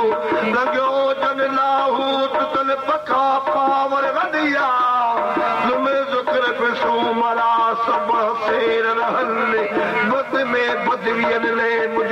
लॻियो जन लाहूत तन पखा पावर वधिया तुमे ज़ुक्र पिसो मरा सब सेर रहल बद में बदवियन ले